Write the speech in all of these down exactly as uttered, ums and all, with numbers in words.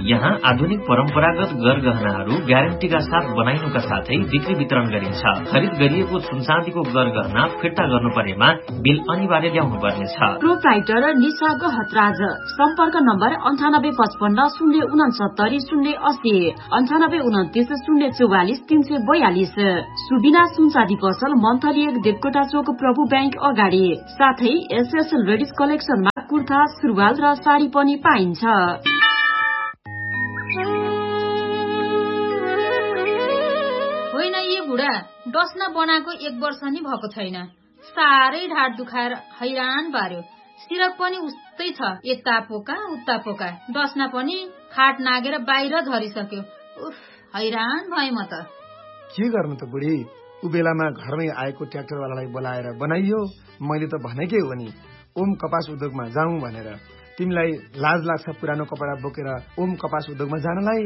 यहाँ आधुनिक परम्परागत गरगहनाहरू ग्यारेन्टीका साथ बनाइनुका साथै बिक्री वितरण गरिन्छ। खरिद गरिएको सुनचाँदीको गरगहना फिर्ता गर्नु परेमा बिल अनिवार्य ल्याउनु पर्नेछ। प्रोप्राइटर निशा गहतराज, सम्पर्क नम्बर अन्ठानब्बे पचपन्न शून्य उनसत्तरी शून्य अस्सी अन्ठानब्बे उन्तिस शून्य चौवालिस तीन सय बयालिस। सुबिना सुनचाँदी पसल मन्थली एक देवकोटा चोक प्रभु ब्याङ्क अगाडि। साथै एसएस लेडिज कलेक्सनमा कुर्ता, सुरुवाल र साडी पनि पाइन्छ। होइन यी बुढा, डस्ना बनाएको एक वर्ष नि भएको छैन। साह्रै ढाड दुखाएर हैरान पार्यो। सिरक पनि उस्तै छ, यता पोका उता पोका। डस्ना पनि खाट नागेर बाहिर झरिसक्यो। उफ, हैरान भए म त। के गर्नु त बुढी, उ बेलामा घरमै आएको ट्र्याक्टरवालालाई बोलाएर बनाइयो। मैले त भनेकै हो नि ओम कपास उद्योगमा जाउँ भनेर। तिमीलाई लाज लाग्छ पुरानो कपडा बोकेर ओम कपास उद्योगमा जानलाई?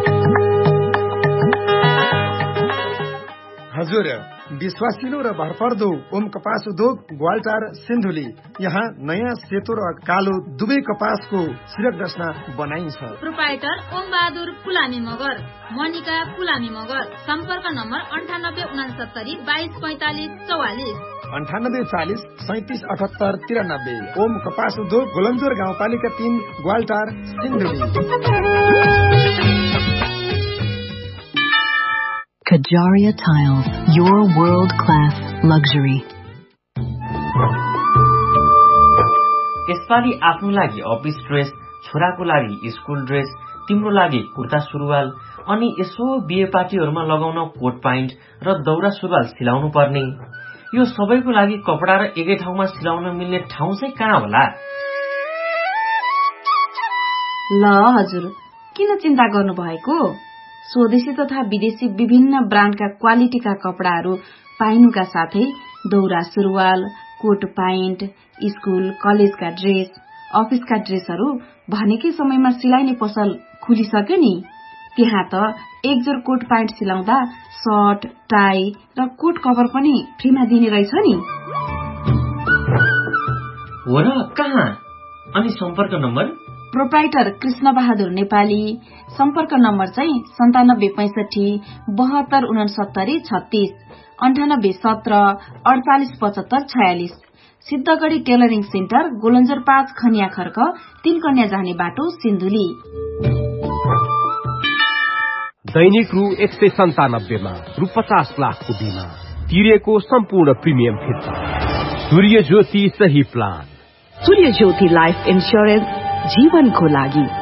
हजुर, विश्वासिलो र भरपर्दो ओम कपास उद्योग ग्वालटार सिन्धुली। यहाँ नयाँ सेतो र कालो दुवै कपासको सिरक डस्ना बनाइन्छ। प्रोप्राइटर ओम बहादुर पुलामी मगर, मनिका पुलामी मगर। सम्पर्क नम्बर अन्ठानब्बे उनासत्तरी बाइस पैंतालिस चौवालिस अन्ठानब्बे चालिस सैतिस अठहत्तर तिरानब्बे। ओम कपास उद्योग गोलन्जोर गाउँपालिका तीन ग्वालटार Sindhuli. Kajaria Tiles, your world-class luxury. यसपालि आफ्नो लागि अफिस ड्रेस, छोराको लागि स्कुल ड्रेस, तिम्रो लागि कुर्ता सुरुवाल, अनि यसो बिहे पार्टीहरूमा लगाउन कोट प्यान्ट र दौरा सुरुवाल सिलाउनु पर्ने। यो सबैको लागि कपडा र एकै ठाउँमा सिलाउन मिल्ने ठाउँ चाहिँ कहाँ होला? ल हजुर, किन चिन्ता गर्नु भएको? स्वदेशी तथा विदेशी विभिन्न ब्रान्डका क्वालिटीका कपडाहरू पाइनुका साथै दौरा सुरुवाल, कोट प्यान्ट, स्कुल कलेजका ड्रेस, अफिसका ड्रेसहरू भनेकै समयमा सिलाइने पसल खुलिसक्यो नि। त्यहाँ त एक जोर कोट प्यान्ट सिलाउँदा सर्ट, टाई र कोट कभर पनि फ्रीमा दिने रहेछ नि। हो र, कहाँ? अनि सम्पर्क नम्बर? प्रोप्राइटर कृष्ण बहादुर नेपाली। सम्पर्क नम्बर चाहिँ सन्तानब्बे पैंसठी बहत्तर उनसत्तरी छत्तीस अन्ठानब्बे सत्र अडचालिस पचहत्तर छयालिस। सिद्धगढ़ी टेलरिङ सेन्टर, गोलन्जर पाँच खनिया खर्क, तीन कन्या जाने बाटो सिन्धुली। दैनिक रु एक सय सन्तानब्बेमा रु पचास लाखको बिमा तिरेको सम्पूर्ण प्रिमियम फिर्ता। सूर्य ज्योति सही प्लान। सूर्य ज्योति लाइफ इन्स्योरेन्स जीवनको लागि।